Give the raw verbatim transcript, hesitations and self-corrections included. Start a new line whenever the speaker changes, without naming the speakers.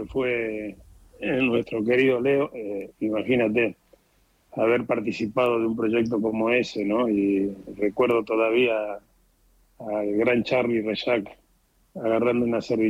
fue eh, nuestro querido Leo, eh, imagínate haber participado de un proyecto como ese, ¿no? Y recuerdo todavía al gran Charlie Rejac agarrando una servilleta